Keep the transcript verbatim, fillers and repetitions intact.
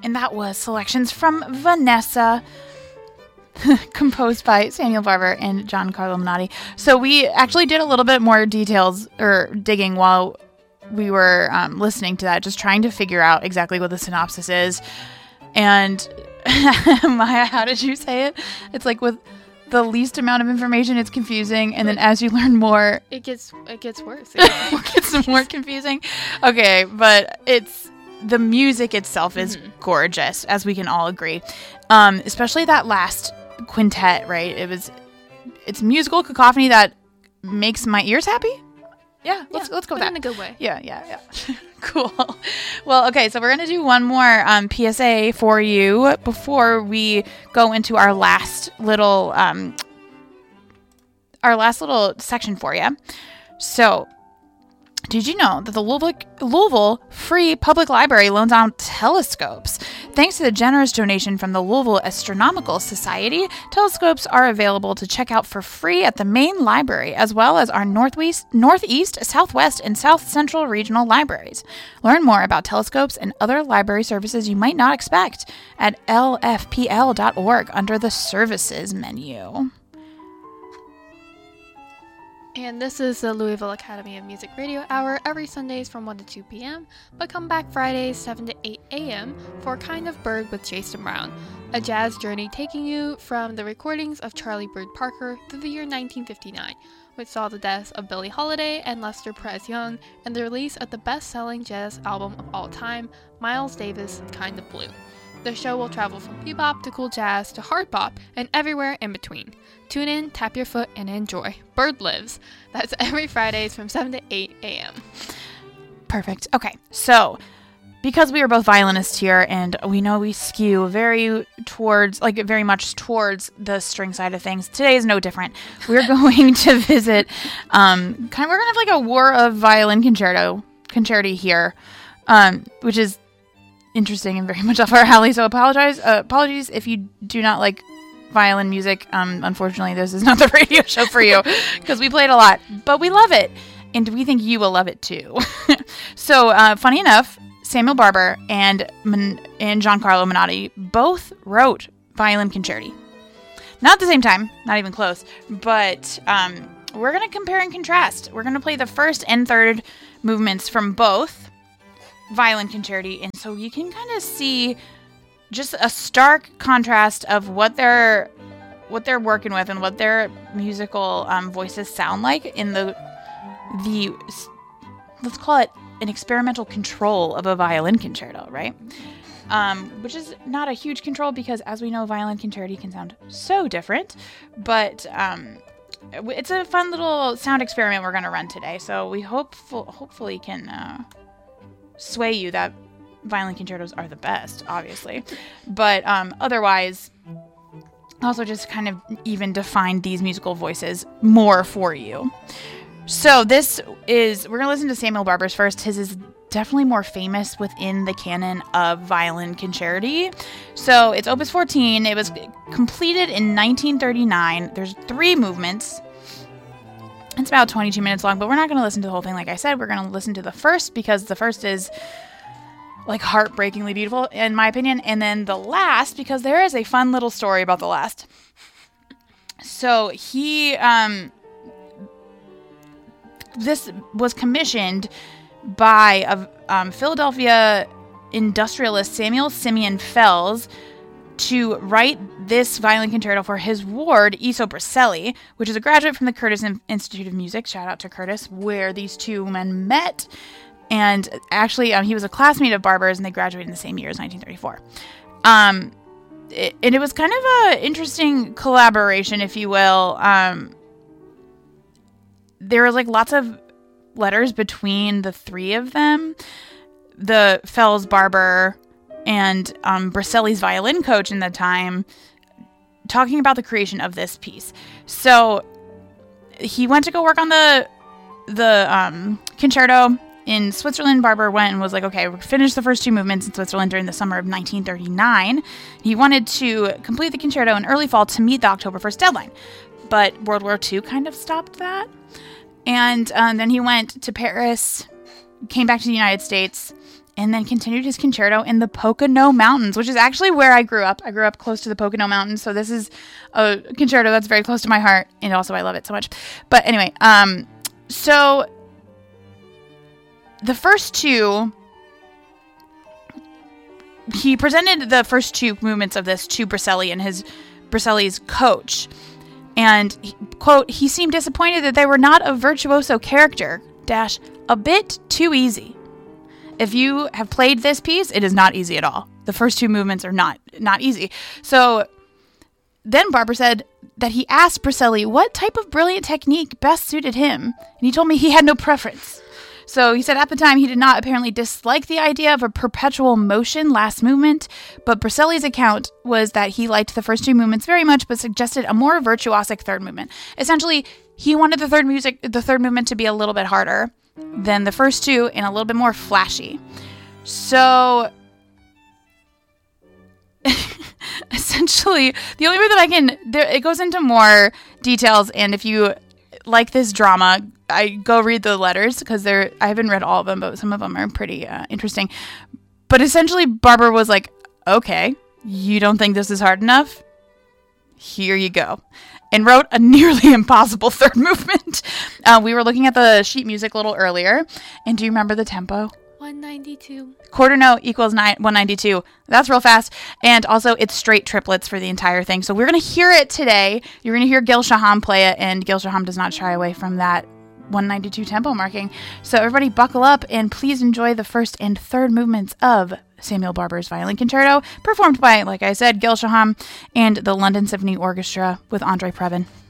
And that was selections from Vanessa, composed by Samuel Barber and Giancarlo Menotti. So we actually did a little bit more details or digging while we were um, listening to that, just trying to figure out exactly what the synopsis is. And Maya, how did you say it? It's like with the least amount of information, it's confusing, and then as you learn more, it gets it gets worse. It gets more confusing. Okay, but it's the music itself is mm-hmm. gorgeous, as we can all agree. Um, especially that last quintet, right? It was it's musical cacophony that makes my ears happy. Yeah, let's yeah, let's go with that in a good way. Yeah, yeah, yeah. Cool. Well, okay, so we're gonna do one more um, P S A for you before we go into our last little um, our last little section for you. So, did you know that the Louisville, Louisville Free Public Library loans out telescopes? Thanks to the generous donation from the Louisville Astronomical Society, telescopes are available to check out for free at the main library, as well as our Northeast, Northeast, Southwest, and South Central regional libraries. Learn more about telescopes and other library services you might not expect at L F P L dot org under the Services menu. And this is the Louisville Academy of Music Radio Hour every Sundays from one to two p.m., but come back Fridays seven to eight a.m. for Kind of Bird with Jason Brown, a jazz journey taking you from the recordings of Charlie Bird Parker through the year nineteen fifty-nine, which saw the deaths of Billie Holiday and Lester Perez Young, and the release of the best-selling jazz album of all time, Miles Davis' Kind of Blue. The show will travel from bebop to cool jazz to hard bop and everywhere in between. Tune in, tap your foot, and enjoy. Bird Lives. That's every Fridays from seven to eight a.m. Perfect. Okay, so because we are both violinists here and we know we skew very towards, like very much towards the string side of things, today is no different. We're going to visit, um, kind of, we're going to have like a war of violin concerto, concerti here, um, which is interesting and very much off our alley. So apologize, uh, apologies if you do not like violin music. Um, unfortunately, this is not the radio show for you because we play it a lot, but we love it, and we think you will love it too. So, uh, funny enough, Samuel Barber and Man- and Giancarlo Menotti both wrote violin concerti. Not at the same time, not even close. But um, we're gonna compare and contrast. We're gonna play the first and third movements from both violin concerti, and so you can kind of see just a stark contrast of what they're what they're working with and what their musical um, voices sound like in the the let's call it an experimental control of a violin concerto, right? Um, which is not a huge control because, as we know, violin concerti can sound so different, but um, it's a fun little sound experiment we're going to run today. So we hope hopefully can uh, sway you that violin concertos are the best, obviously, but um, otherwise also just kind of even define these musical voices more for you. So this is, we're going to listen to Samuel Barber's first. His is definitely more famous within the canon of violin concerti. So it's Opus fourteen. It was completed in nineteen thirty-nine. There's three movements. It's about twenty-two minutes long, but we're not going to listen to the whole thing. Like I said, we're going to listen to the first because the first is like heartbreakingly beautiful, in my opinion. And then the last, because there is a fun little story about the last. So he, um, this was commissioned by a um, Philadelphia industrialist Samuel Simeon Fells to write this violin concerto for his ward, Iso Briselli, which is a graduate from the Curtis Institute of Music. Shout out to Curtis, where these two men met. And actually, um, he was a classmate of Barber's, and they graduated in the same year as nineteen thirty-four. Um, it, and it was kind of an interesting collaboration, if you will. Um, there was like lots of letters between the three of them. The Fells, Barber, and um, Briselli's violin coach in the time, talking about the creation of this piece. So he went to go work on the the um, concerto in Switzerland. Barber went and was like, okay, we'll finish the first two movements in Switzerland during the summer of nineteen thirty-nine. He wanted to complete the concerto in early fall to meet the October first deadline. But World War Two kind of stopped that. And um, then he went to Paris, came back to the United States, and then continued his concerto in the Pocono Mountains, which is actually where I grew up. I grew up close to the Pocono Mountains, so this is a concerto that's very close to my heart, and also I love it so much. But anyway, um, so the first two, he presented the first two movements of this to Briselli and his Briselli's coach, and quote, he seemed disappointed that they were not a virtuoso character, dash, a bit too easy. If you have played this piece, it is not easy at all. The first two movements are not not easy. So then Barber said that he asked Briselli what type of brilliant technique best suited him, and he told me he had no preference. So he said at the time he did not apparently dislike the idea of a perpetual motion last movement, but Briselli's account was that he liked the first two movements very much, but suggested a more virtuosic third movement. Essentially, he wanted the third music, the third movement to be a little bit harder than the first two and a little bit more flashy. So essentially, the only way that I can, there, it goes into more details, and if you like this drama, I go read the letters, because they're, I haven't read all of them, but some of them are pretty uh, interesting. But essentially, Barber was like, okay, you don't think this is hard enough? Here you go. And wrote a nearly impossible third movement. Uh, we were looking at the sheet music a little earlier, and do you remember the tempo? one ninety-two. Quarter note equals nine, one ninety-two. That's real fast. And also, it's straight triplets for the entire thing. So we're going to hear it today. You're going to hear Gil Shaham play it, and Gil Shaham does not shy away from that one ninety-two tempo marking. So everybody buckle up, and please enjoy the first and third movements of Samuel Barber's Violin Concerto, performed by, like I said, Gil Shaham and the London Symphony Orchestra with Andre Previn.